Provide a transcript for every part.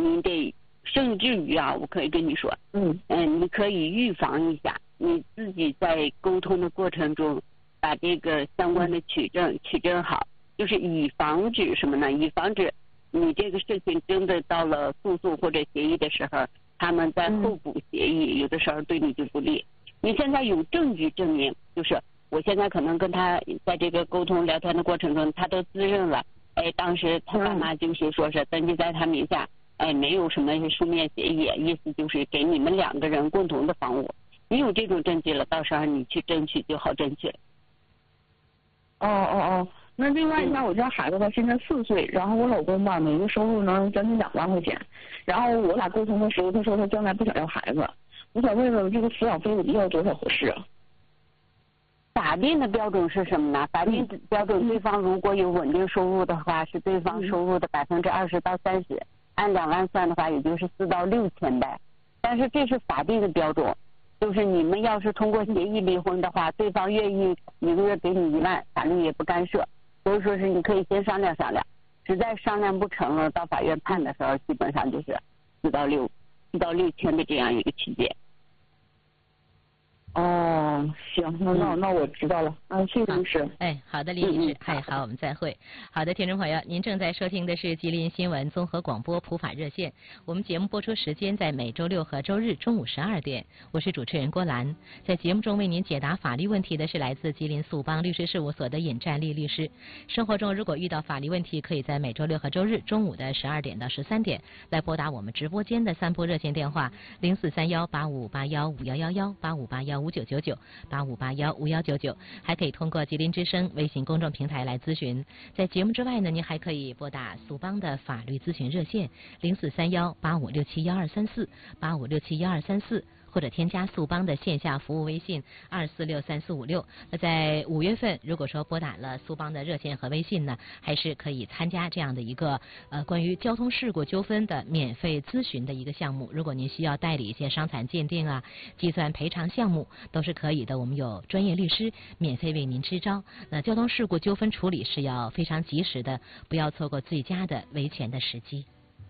你得甚至于啊，我可以跟你说，你可以预防一下，你自己在沟通的过程中，把这个相关的取证好，就是以防止什么呢？以防止你这个事情真的到了诉讼或者协议的时候，他们在候补协议，有的时候对你就不利。你现在有证据证明，就是我现在可能跟他在这个沟通聊天的过程中，他都自认了，当时他爸妈就是说是登记在他名下，没有什么书面协议，意思就是给你们2个人共同的房屋。你有这种证据了，到时候你去争取就好争取了。 那另外呢，我家孩子他现在4岁，然后我老公吧每个收入呢将近2万块钱，然后我俩沟通的时候，他说他将来不想要孩子，我想问问这个抚养费我要多少合适啊？ 法定的标准是什么呢？法定标准，对方如果有稳定收入的话，是对方收入的20%到30%，按2万算的话，也就是4到6千呗。但是这是法定的标准，就是你们要是通过协议离婚的话，对方愿意1个月给你1万，法律也不干涉。所以说是你可以先商量商量，实在商量不成了，到法院判的时候，基本上就是4到6千的这样一个区间。 行，那我知道了，谢谢律师。 好的，李女士，好，我们再会。好的，听众朋友，您正在收听的是吉林新闻综合广播普法热线，我们节目播出时间在每周6和周日中午12点，我是主持人郭兰。在节目中为您解答法律问题的是来自吉林速邦律师事务所的尹占丽律师。生活中如果遇到法律问题，可以在每周6和周日中午的12点到13点来拨打我们直播间的3部热线电话0431858155118581599985815199，还可以通过吉林之声微信公众平台来咨询。在节目之外呢，您还可以拨打速邦的法律咨询热线04318567123485671234，或者添加速邦的线下服务微信2463456。那在5月份，如果说拨打了速邦的热线和微信呢，还是可以参加这样的一个关于交通事故纠纷的免费咨询的一个项目。如果您需要代理一些伤残鉴定啊、计算赔偿项目，都是可以的。我们有专业律师免费为您支招。那交通事故纠纷处理是要非常及时的，不要错过最佳的维权的时机。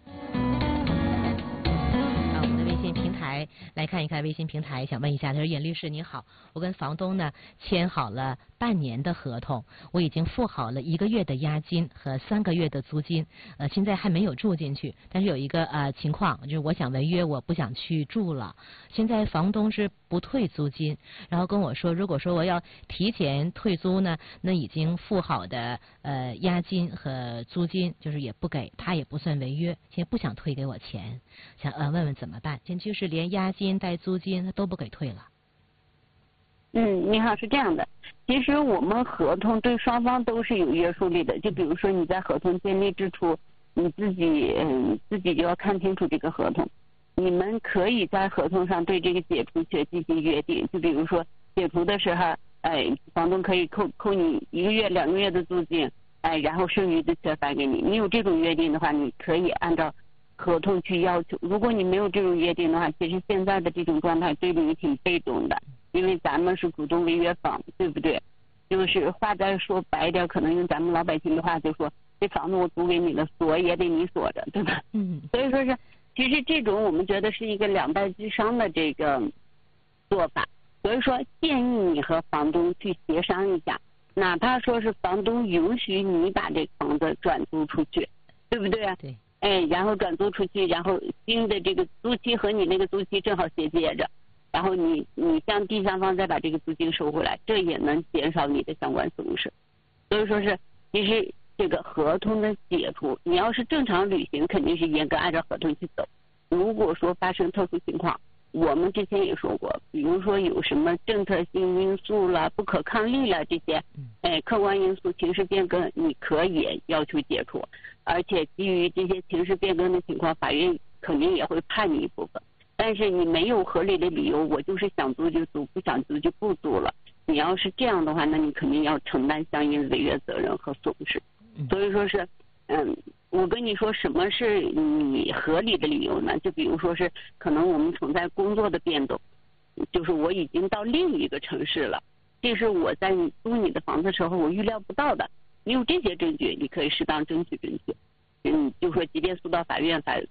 来看一看微信平台，想问一下，他说尹律师你好，我跟房东呢签好了半年的合同，我已经付好了1个月的押金和3个月的租金，现在还没有住进去，但是有一个情况，就是我想违约，我不想去住了。现在房东是不退租金，然后跟我说，如果说我要提前退租呢，那已经付好的押金和租金就是也不给，他也不算违约，现在不想退给我钱，想问问怎么办？现在就是连押金带租金他都不给退了。 你好，是这样的，其实我们合同对双方都是有约束力的，就比如说你在合同建立之初，你自己就要看清楚这个合同。你们可以在合同上对这个解除权进行约定，就比如说解除的时候，房东可以扣你1个月、2个月的租金，然后剩余的钱返给你。你有这种约定的话，你可以按照合同去要求。如果你没有这种约定的话，其实现在的这种状态对你挺被动的，因为咱们是股东违约方，对不对？就是话再说白点，可能用咱们老百姓的话就说，这房子我租给你了，锁也得你锁着，对吧？所以说是，其实这种我们觉得是一个两败俱伤的这个做法。所以说建议你和房东去协商一下，哪怕说是房东允许你把这个房子转租出去，对不对？ 对。 然后转租出去，然后新的这个租期和你那个租期正好衔接着，然后你向第三方再把这个租金收回来，这也能减少你的相关损失。所以说是，其实这个合同的解除，你要是正常履行，肯定是严格按照合同去走。如果说发生特殊情况，我们之前也说过，比如说有什么政策性因素了、不可抗力了这些，客观因素、情势变更，你可以要求解除，而且基于这些情势变更的情况，法院肯定也会判你一部分。但是你没有合理的理由，我就是想租就租，不想租就不租了。你要是这样的话，那你肯定要承担相应的违约责任和损失。所以说是，我跟你说什么是你合理的理由呢？就比如说是可能我们存在工作的变动，就是我已经到另一个城市了，这是我在租你的房子的时候我预料不到的。你有这些证据，你可以适当争取。就说即便诉到法院，